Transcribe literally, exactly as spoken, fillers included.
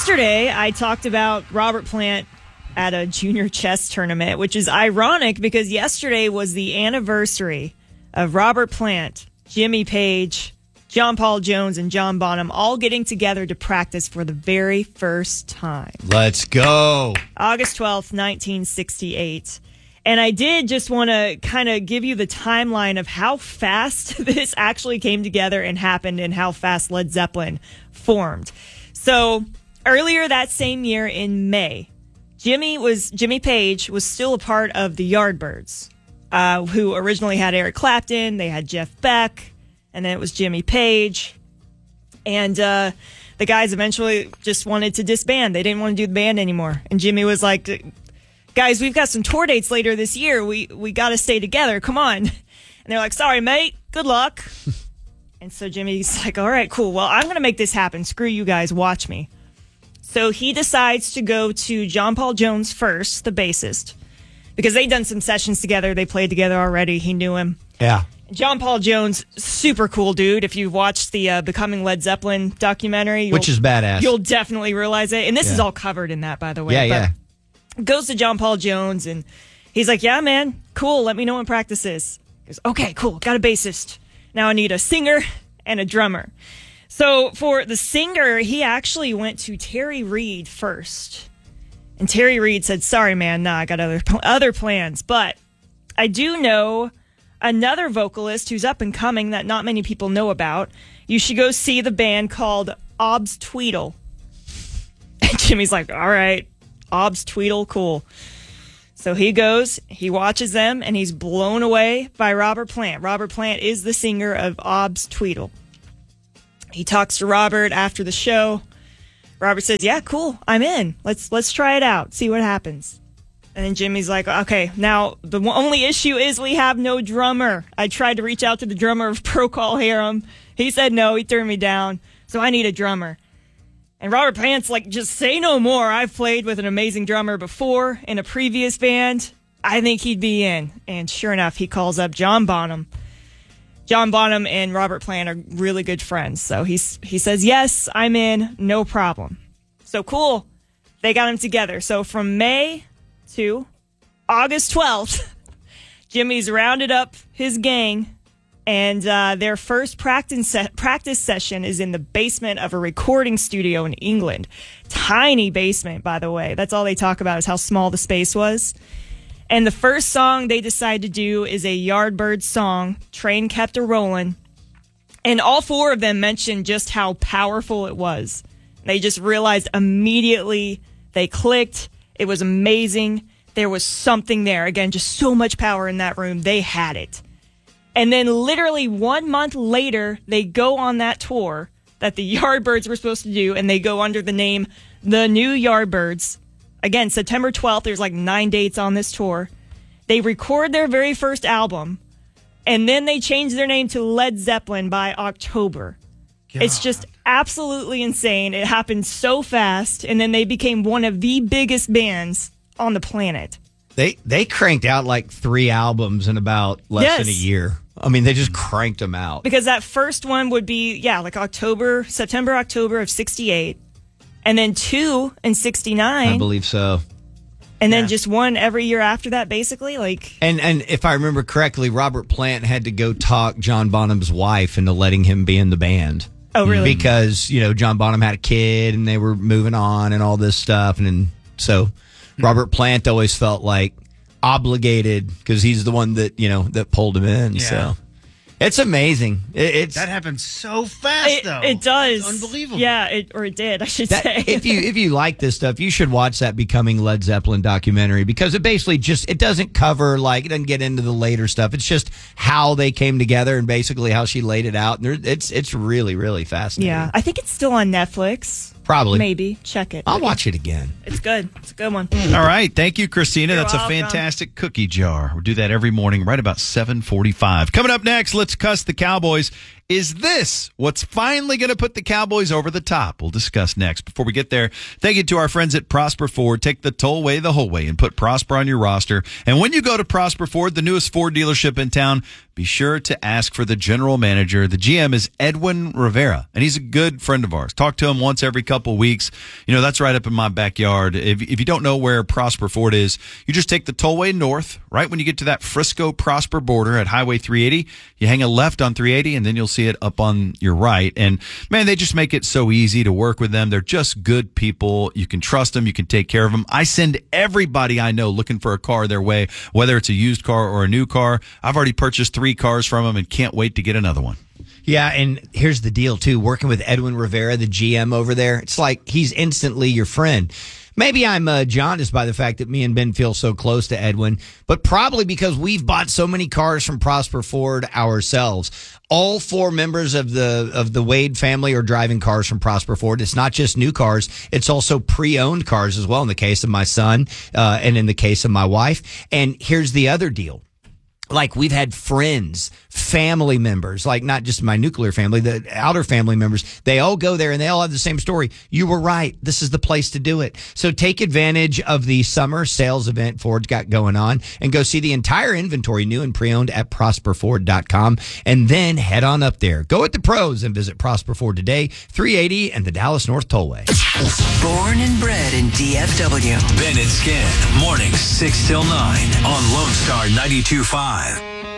yesterday, I talked about Robert Plant at a junior chess tournament, which is ironic because yesterday was the anniversary of Robert Plant, Jimmy Page, John Paul Jones, and John Bonham all getting together to practice for the very first time. Let's go. August twelfth, nineteen sixty-eight. And I did just want to kind of give you the timeline of how fast this actually came together and happened and how fast Led Zeppelin formed. So earlier that same year in May, Jimmy was Jimmy Page was still a part of the Yardbirds, uh, who originally had Eric Clapton. They had Jeff Beck. And then it was Jimmy Page. And uh, the guys eventually just wanted to disband. They didn't want to do the band anymore. And Jimmy was like, guys, we've got some tour dates later this year. We we got to stay together. Come on. And they're like, sorry, mate. Good luck. And so Jimmy's like, all right, cool. Well, I'm going to make this happen. Screw you guys. Watch me. So he decides to go to John Paul Jones first, the bassist, because they'd done some sessions together. They played together already. He knew him. Yeah. John Paul Jones, super cool dude. If you've watched the uh, Becoming Led Zeppelin documentary, which is badass, you'll definitely realize it. And this yeah. is all covered in that, by the way. Yeah, but yeah. Goes to John Paul Jones, and he's like, yeah, man, cool. Let me know when practice is. He goes, okay, cool. Got a bassist. Now I need a singer and a drummer. So for the singer, he actually went to Terry Reid first. And Terry Reid said, sorry, man, nah, I got other other plans. But I do know another vocalist who's up and coming that not many people know about. You should go see the band called Obs Tweedle. And Jimmy's like, all right, Obs Tweedle, cool. So he goes, he watches them, and he's blown away by Robert Plant. Robert Plant is the singer of Obs Tweedle. He talks to Robert after the show. Robert says, yeah, cool, I'm in. Let's let's try it out, see what happens. And then Jimmy's like, okay, now the only issue is we have no drummer. I tried to reach out to the drummer of Procol Harum. He said no, he turned me down. So I need a drummer. And Robert Plant's like, just say no more. I've played with an amazing drummer before in a previous band. I think he'd be in. And sure enough, he calls up John Bonham. John Bonham and Robert Plant are really good friends. So he's, he says, yes, I'm in, no problem. So cool. They got him together. So from May to August twelfth, Jimmy's rounded up his gang, and uh, their first practice se- practice session is in the basement of a recording studio in England. Tiny basement, by the way. That's all they talk about is how small the space was. And the first song they decide to do is a Yardbirds song, Train Kept A-Rollin'. And all four of them mentioned just how powerful it was. They just realized immediately they clicked. It was amazing. There was something there. Again, just so much power in that room. They had it. And then literally one month later, they go on that tour that the Yardbirds were supposed to do, and they go under the name The New Yardbirds. Again, September twelfth, there's like nine dates on this tour. They record their very first album, and then they change their name to Led Zeppelin by October. God. It's just absolutely insane. It happened so fast, and then they became one of the biggest bands on the planet. They they cranked out like three albums in about less yes. than a year. I mean, they just cranked them out. Because that first one would be, yeah, like October, September, October of sixty-eight. And then two in sixty-nine. I believe so. And then yeah. just one every year after that, basically. Like, And and if I remember correctly, Robert Plant had to go talk John Bonham's wife into letting him be in the band. Oh, really? Because, you know, John Bonham had a kid and they were moving on and all this stuff. And, and so mm-hmm. Robert Plant always felt like obligated because he's the one that, you know, that pulled him in. Yeah. So it's amazing. It, it's that happened so fast, it, though. It does. It's unbelievable. Yeah, it, or it did, I should that, say. if you if you like this stuff, you should watch that Becoming Led Zeppelin documentary because it basically just, it doesn't cover, like, it doesn't get into the later stuff. It's just how they came together and basically how she laid it out. And it's it's really, really fascinating. Yeah, I think it's still on Netflix. Probably. Maybe. Check it. I'll watch it again. It's good. It's a good one. All right. Thank you, Christina. You're That's welcome. a fantastic cookie jar. We'll do that every morning right about seven forty-five. Coming up next, let's cuss the Cowboys. Is this what's finally going to put the Cowboys over the top? We'll discuss next. Before we get there, thank you to our friends at Prosper Ford. Take the toll way the whole way and put Prosper on your roster. And when you go to Prosper Ford, the newest Ford dealership in town, be sure to ask for the general manager. The G M is Edwin Rivera, and he's a good friend of ours. Talk to him once every couple weeks. You know, that's right up in my backyard. If, if you don't know where Prosper Ford is, you just take the tollway north, right when you get to that Frisco-Prosper border at Highway three eighty. You hang a left on three eighty, and then you'll see it up on your right. And, man, they just make it so easy to work with them. They're just good people. You can trust them. You can take care of them. I send everybody I know looking for a car their way, whether it's a used car or a new car. I've already purchased three cars from them and can't wait to get another one. Yeah, and here's the deal, too. Working with Edwin Rivera, the G M over there, it's like he's instantly your friend. Maybe I'm uh, jaundiced by the fact that me and Ben feel so close to Edwin, but probably because we've bought so many cars from Prosper Ford ourselves. All four members of the of the Wade family are driving cars from Prosper Ford. It's not just new cars. It's also pre-owned cars as well in the case of my son uh, and in the case of my wife. And here's the other deal. Like, we've had friends, family members, like not just my nuclear family, the outer family members. They all go there and they all have the same story. You were right. This is the place to do it. So take advantage of the summer sales event Ford's got going on and go see the entire inventory, new and pre-owned, at prosper ford dot com. And then head on up there. Go with the pros and visit Prosper Ford today, three eighty and the Dallas North Tollway. Born and bred in D F W. Ben and Skin, mornings six till nine on Lone Star ninety-two point five.